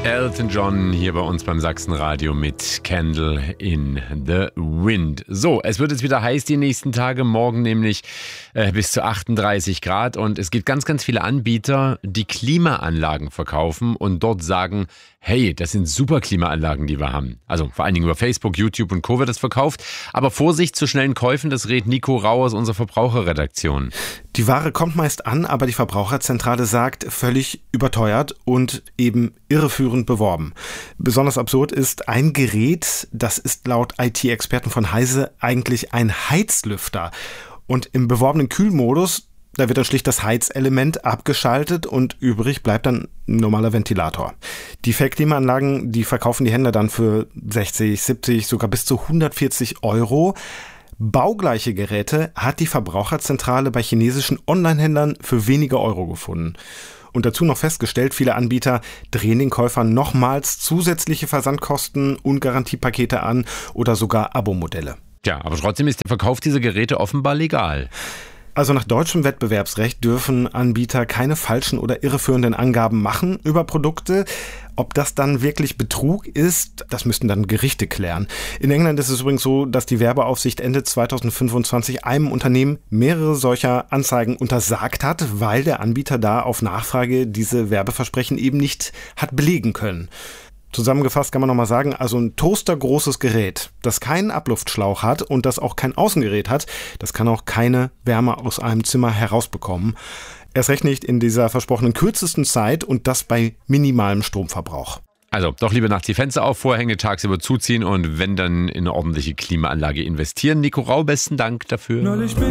Elton John hier bei uns beim Sachsenradio mit Candle in the Wind. So, es wird jetzt wieder heiß die nächsten Tage, morgen nämlich bis zu 38 Grad und es gibt ganz, ganz viele Anbieter, die Klimaanlagen verkaufen und dort sagen, hey, das sind super Klimaanlagen, die wir haben. Also vor allen Dingen über Facebook, YouTube und Co. wird das verkauft. Aber Vorsicht zu schnellen Käufen, das rät Nico Rau aus unserer Verbraucherredaktion. Die Ware kommt meist an, aber die Verbraucherzentrale sagt, völlig überteuert und eben irreführend beworben. Besonders absurd ist ein Gerät, das ist laut IT-Experten von Heise eigentlich ein Heizlüfter. Und im beworbenen Kühlmodus, da wird dann schlicht das Heizelement abgeschaltet und übrig bleibt dann ein normaler Ventilator. Die Fake-Klimaanlagen, die verkaufen die Händler dann für 60, 70, sogar bis zu 140 Euro. Baugleiche Geräte hat die Verbraucherzentrale bei chinesischen Online-Händlern für wenige Euro gefunden. Und dazu noch festgestellt, viele Anbieter drehen den Käufern nochmals zusätzliche Versandkosten und Garantiepakete an oder sogar Abo-Modelle. Ja, aber trotzdem ist der Verkauf dieser Geräte offenbar legal. Also nach deutschem Wettbewerbsrecht dürfen Anbieter keine falschen oder irreführenden Angaben machen über Produkte. Ob das dann wirklich Betrug ist, das müssten dann Gerichte klären. In England ist es übrigens so, dass die Werbeaufsicht Ende 2025 einem Unternehmen mehrere solcher Anzeigen untersagt hat, weil der Anbieter da auf Nachfrage diese Werbeversprechen eben nicht hat belegen können. Zusammengefasst kann man nochmal sagen, also ein toastergroßes Gerät, das keinen Abluftschlauch hat und das auch kein Außengerät hat, das kann auch keine Wärme aus einem Zimmer herausbekommen. Erst recht nicht in dieser versprochenen kürzesten Zeit und das bei minimalem Stromverbrauch. Also doch lieber nachts die Fenster auf, Vorhänge tagsüber zuziehen und wenn dann in eine ordentliche Klimaanlage investieren. Nico Rau, besten Dank dafür.